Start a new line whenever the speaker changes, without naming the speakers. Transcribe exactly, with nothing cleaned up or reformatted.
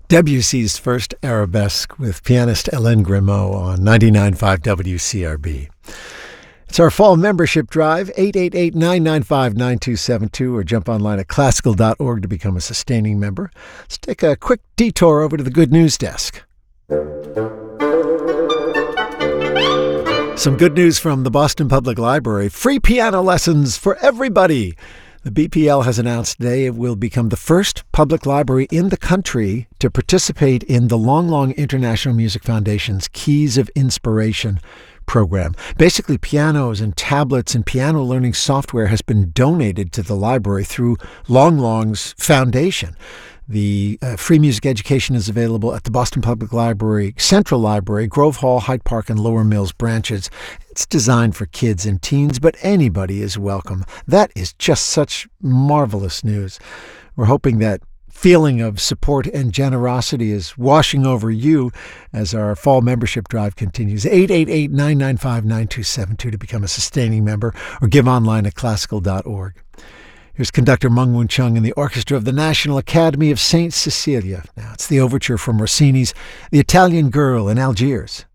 Debussy's first arabesque with pianist Hélène Grimaud on ninety-nine point five W C R B. It's our fall membership drive, eight eight eight, nine nine five, nine two seven two, or jump online at classical dot org to become a sustaining member. Let's take a quick detour over to the Good News Desk. Some good news from the Boston Public Library. Free piano lessons for everybody. The B P L has announced today it will become the first public library in the country to participate in the Long Long International Music Foundation's Keys of Inspiration program. Basically, pianos and tablets and piano learning software has been donated to the library through Long Long's foundation. The uh, free music education is available at the Boston Public Library, Central Library, Grove Hall, Hyde Park, and Lower Mills branches. It's designed for kids and teens, but anybody is welcome. That is just such marvelous news. We're hoping that feeling of support and generosity is washing over you as our fall membership drive continues. eight eight eight, nine nine five, nine two seven two to become a sustaining member, or give online at classical dot org. Here's conductor Meng Woon Chung and the orchestra of the National Academy of Saint Cecilia. Now it's the overture from Rossini's The Italian Girl in Algiers.